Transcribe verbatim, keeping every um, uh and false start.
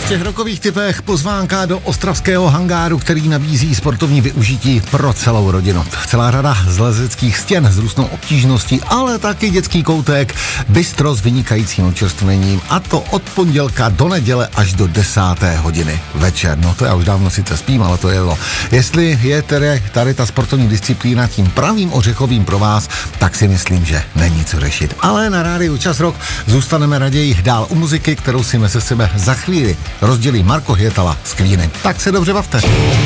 v těch rokových typech pozvánka do ostravského hangáru, který nabízí sportovní využití pro celou rodinu. Celá řada zlezeckých stěn s různou obtížností, ale taky dětský koutek, bistro s vynikajícím občerstvením, a to od pondělka do neděle až do desáté hodiny večer. No to já už dávno sice spím, ale to je to. Jestli je tedy tady ta sportovní disciplína tím pravým ořechovým pro vás, tak si myslím, že není co řešit. Ale na rádiu Čas Rock zůstaneme raději dál u muziky, kterou si mezi sebe za chvíli rozdělí Marko Hyetala z Queeny. Tak se dobře bavte.